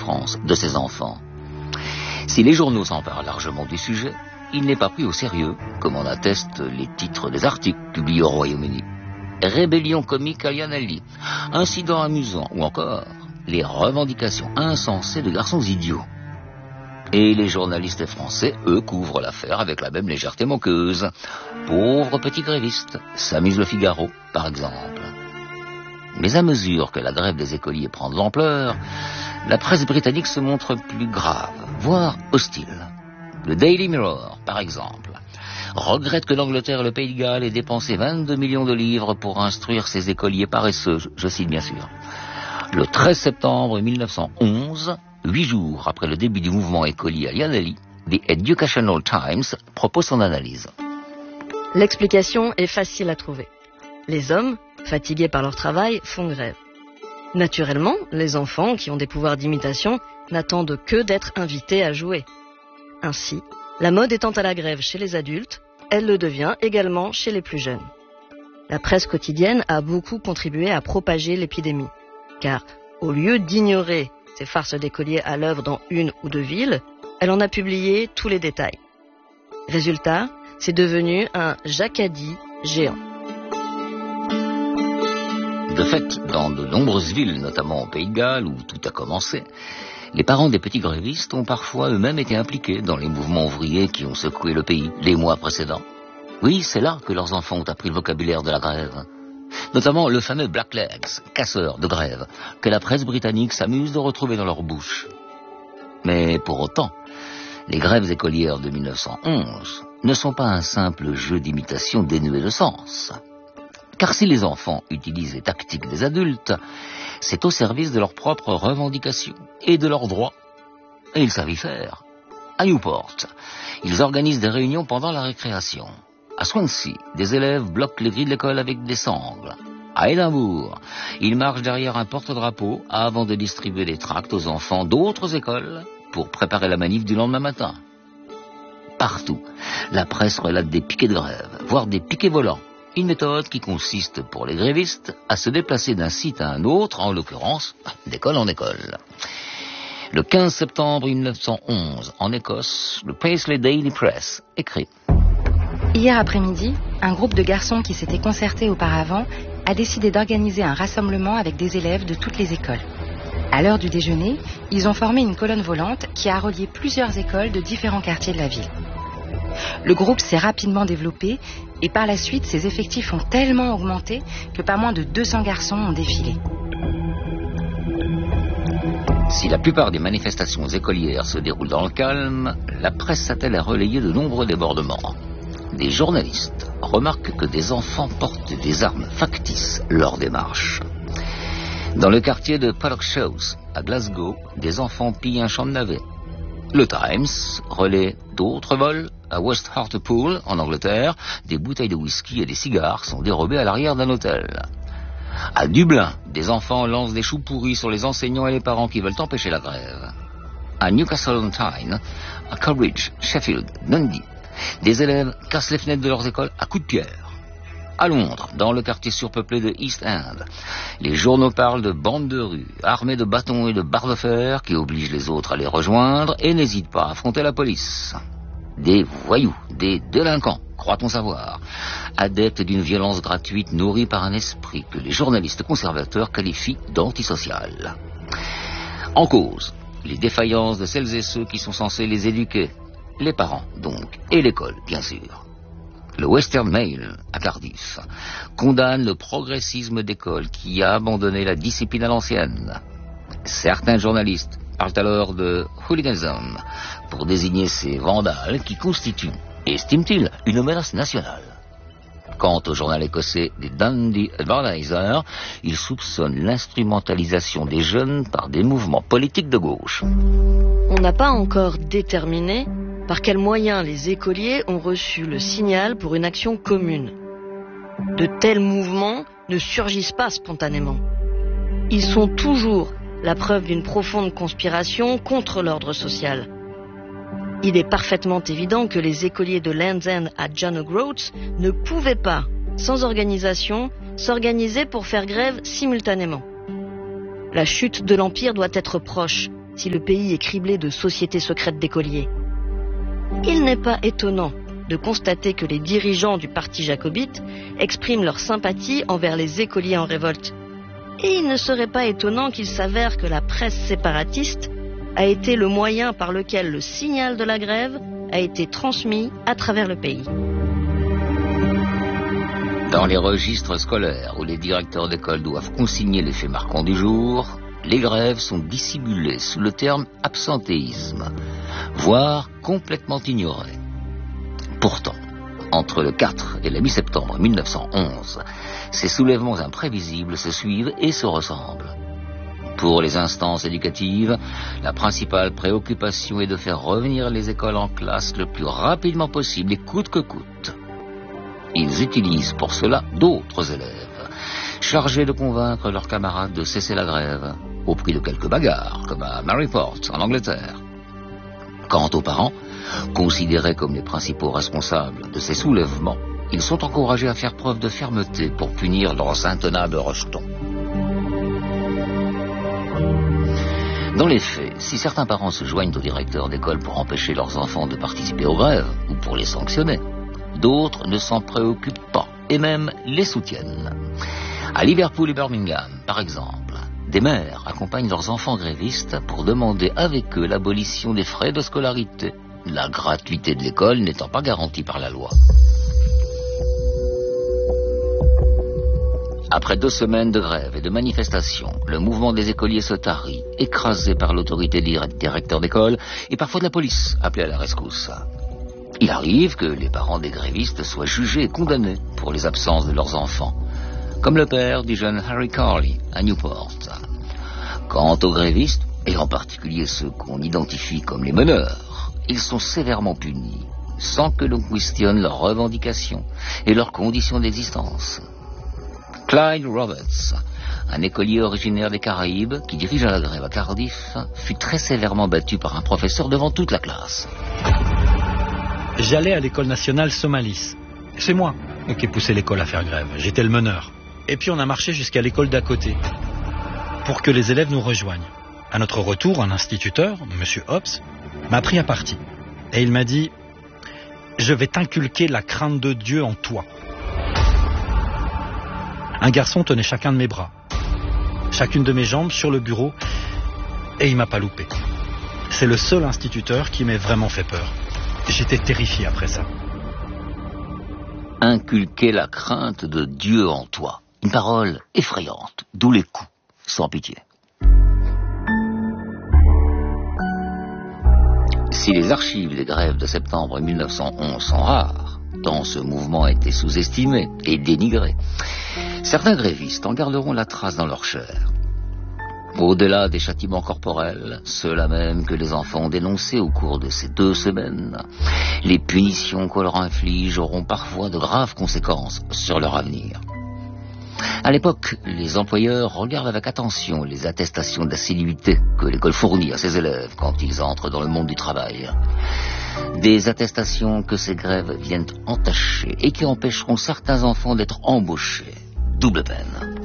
souffrances de ses enfants. Si les journaux s'emparent largement du sujet, il n'est pas pris au sérieux, comme en attestent les titres des articles publiés au Royaume-Uni. Rébellion comique à Llanelli, incident amusant ou encore les revendications insensées de garçons idiots. Et les journalistes français, eux, couvrent l'affaire avec la même légèreté moqueuse. Pauvres petits grévistes, s'amuse le Figaro, par exemple. Mais à mesure que la grève des écoliers prend de l'ampleur, la presse britannique se montre plus grave, voire hostile. Le Daily Mirror, par exemple, regrette que l'Angleterre et le Pays de Galles aient dépensé 22 millions de livres pour instruire ces écoliers paresseux, je cite bien sûr. Le 13 septembre 1911, 8 jours après le début du mouvement écolier à Llanelli, The Educational Times propose son analyse. L'explication est facile à trouver. Les hommes, fatigués par leur travail, font grève. Naturellement, les enfants, qui ont des pouvoirs d'imitation, n'attendent que d'être invités à jouer. Ainsi, la mode étant à la grève chez les adultes, elle le devient également chez les plus jeunes. La presse quotidienne a beaucoup contribué à propager l'épidémie, car au lieu d'ignorer ces farces d'écoliers à l'œuvre dans une ou deux villes, elle en a publié tous les détails. Résultat, c'est devenu un jacadi géant. De fait, dans de nombreuses villes, notamment au Pays de Galles, où tout a commencé, les parents des petits grévistes ont parfois eux-mêmes été impliqués dans les mouvements ouvriers qui ont secoué le pays les mois précédents. Oui, c'est là que leurs enfants ont appris le vocabulaire de la grève. Notamment le fameux blacklegs, casseurs de grève, que la presse britannique s'amuse de retrouver dans leur bouche. Mais pour autant, les grèves écolières de 1911 ne sont pas un simple jeu d'imitation dénué de sens. Car si les enfants utilisent les tactiques des adultes, c'est au service de leurs propres revendications et de leurs droits. Et ils savent y faire. À Newport, ils organisent des réunions pendant la récréation. À Swansea, des élèves bloquent les grilles de l'école avec des sangles. À Édimbourg, ils marchent derrière un porte-drapeau avant de distribuer des tracts aux enfants d'autres écoles pour préparer la manif du lendemain matin. Partout, la presse relate des piquets de grève, voire des piquets volants. Une méthode qui consiste pour les grévistes à se déplacer d'un site à un autre, en l'occurrence d'école en école. Le 15 septembre 1911, en Écosse, le Paisley Daily Press écrit: Hier après-midi, un groupe de garçons qui s'était concerté auparavant a décidé d'organiser un rassemblement avec des élèves de toutes les écoles. À l'heure du déjeuner, ils ont formé une colonne volante qui a relié plusieurs écoles de différents quartiers de la ville. Le groupe s'est rapidement développé et par la suite, ses effectifs ont tellement augmenté que pas moins de 200 garçons ont défilé. Si la plupart des manifestations écolières se déroulent dans le calme, la presse s'attelle à relayer de nombreux débordements. Des journalistes remarquent que des enfants portent des armes factices lors des marches. Dans le quartier de Pollokshaws, à Glasgow, des enfants pillent un champ de navets. Le Times relaie d'autres vols. À West Hartlepool, en Angleterre, des bouteilles de whisky et des cigares sont dérobées à l'arrière d'un hôtel. À Dublin, des enfants lancent des choux pourris sur les enseignants et les parents qui veulent empêcher la grève. À Newcastle-on-Tyne, à Cambridge, Sheffield, Dundee, des élèves cassent les fenêtres de leurs écoles à coups de pierre. À Londres, dans le quartier surpeuplé de East End, les journaux parlent de bandes de rue, armées de bâtons et de barres de fer qui obligent les autres à les rejoindre et n'hésitent pas à affronter la police. Des voyous, des délinquants, croit-on savoir, adeptes d'une violence gratuite nourrie par un esprit que les journalistes conservateurs qualifient d'antisocial. En cause, les défaillances de celles et ceux qui sont censés les éduquer, les parents donc, et l'école bien sûr. Le Western Mail, à Cardiff, condamne le progressisme d'école qui a abandonné la discipline à l'ancienne. Certains journalistes parlent alors de hooliganism pour désigner ces vandales qui constituent, estiment-ils, une menace nationale. Quant au journal écossais des Dundee Advertiser, il soupçonne l'instrumentalisation des jeunes par des mouvements politiques de gauche. On n'a pas encore déterminé par quels moyens les écoliers ont reçu le signal pour une action commune. De tels mouvements ne surgissent pas spontanément. Ils sont toujours la preuve d'une profonde conspiration contre l'ordre social. Il est parfaitement évident que les écoliers de Land's End à John O'Groats ne pouvaient pas, sans organisation, s'organiser pour faire grève simultanément. La chute de l'Empire doit être proche, si le pays est criblé de sociétés secrètes d'écoliers. Il n'est pas étonnant de constater que les dirigeants du parti jacobite expriment leur sympathie envers les écoliers en révolte. Et il ne serait pas étonnant qu'il s'avère que la presse séparatiste a été le moyen par lequel le signal de la grève a été transmis à travers le pays. Dans les registres scolaires où les directeurs d'école doivent consigner les faits marquants du jour, les grèves sont dissimulées sous le terme absentéisme, voire complètement ignorées. Pourtant, entre le 4 et la mi-septembre 1911, ces soulèvements imprévisibles se suivent et se ressemblent. Pour les instances éducatives, la principale préoccupation est de faire revenir les écoles en classe le plus rapidement possible et coûte que coûte. Ils utilisent pour cela d'autres élèves, chargés de convaincre leurs camarades de cesser la grève, au prix de quelques bagarres, comme à Maryport, en Angleterre. Quant aux parents, considérés comme les principaux responsables de ces soulèvements, ils sont encouragés à faire preuve de fermeté pour punir leurs intenables rejetons. Dans les faits, si certains parents se joignent aux directeurs d'école pour empêcher leurs enfants de participer aux grèves ou pour les sanctionner, d'autres ne s'en préoccupent pas et même les soutiennent. À Liverpool et Birmingham, par exemple, des mères accompagnent leurs enfants grévistes pour demander avec eux l'abolition des frais de scolarité, la gratuité de l'école n'étant pas garantie par la loi. Après 2 semaines de grève et de manifestations, le mouvement des écoliers se tarit, écrasé par l'autorité des directeurs d'école et parfois de la police, appelée à la rescousse. Il arrive que les parents des grévistes soient jugés et condamnés pour les absences de leurs enfants, comme le père du jeune Harry Carley à Newport. Quant aux grévistes, et en particulier ceux qu'on identifie comme les meneurs, ils sont sévèrement punis, sans que l'on questionne leurs revendications et leurs conditions d'existence. Clyde Roberts, un écolier originaire des Caraïbes qui dirige la grève à Cardiff, fut très sévèrement battu par un professeur devant toute la classe. J'allais à l'école nationale Somalis. C'est moi qui ai poussé l'école à faire grève. J'étais le meneur. Et puis on a marché jusqu'à l'école d'à côté pour que les élèves nous rejoignent. À notre retour, un instituteur, M. Hobbs, m'a pris à partie. Et il m'a dit « Je vais t'inculquer la crainte de Dieu en toi ». Un garçon tenait chacun de mes bras, chacune de mes jambes sur le bureau, et il m'a pas loupé. C'est le seul instituteur qui m'ait vraiment fait peur. J'étais terrifié après ça. Inculquer la crainte de Dieu en toi. Une parole effrayante, d'où les coups, sans pitié. Si les archives des grèves de septembre 1911 sont rares, tant ce mouvement a été sous-estimé et dénigré, certains grévistes en garderont la trace dans leur chair. Au-delà des châtiments corporels, ceux-là même que les enfants ont dénoncés au cours de ces 2 semaines, les punitions qu'on leur inflige auront parfois de graves conséquences sur leur avenir. À l'époque, les employeurs regardent avec attention les attestations d'assiduité que l'école fournit à ses élèves quand ils entrent dans le monde du travail. Des attestations que ces grèves viennent entacher et qui empêcheront certains enfants d'être embauchés. Double peine.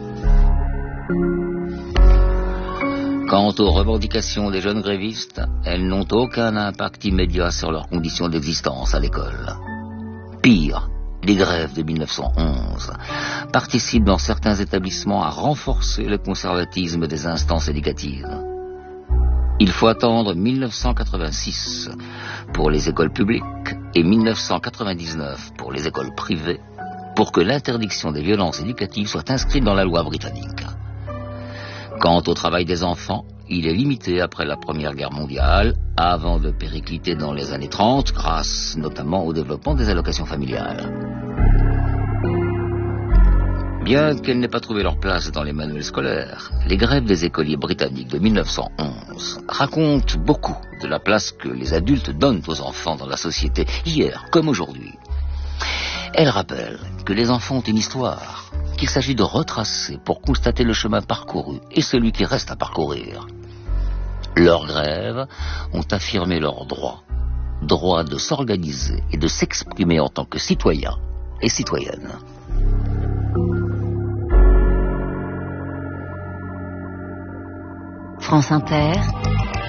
Quant aux revendications des jeunes grévistes, elles n'ont aucun impact immédiat sur leurs conditions d'existence à l'école. Pire, les grèves de 1911 participent dans certains établissements à renforcer le conservatisme des instances éducatives. Il faut attendre 1986 pour les écoles publiques et 1999 pour les écoles privées pour que l'interdiction des violences éducatives soit inscrite dans la loi britannique. Quant au travail des enfants, il est limité après la Première Guerre mondiale, avant de péricliter dans les années 30, grâce notamment au développement des allocations familiales. Bien qu'elles n'aient pas trouvé leur place dans les manuels scolaires, les grèves des écoliers britanniques de 1911 racontent beaucoup de la place que les adultes donnent aux enfants dans la société, hier comme aujourd'hui. Elles rappellent que les enfants ont une histoire, qu'il s'agit de retracer pour constater le chemin parcouru et celui qui reste à parcourir. Leurs grèves ont affirmé leur droit de s'organiser et de s'exprimer en tant que citoyens et citoyennes. France Inter,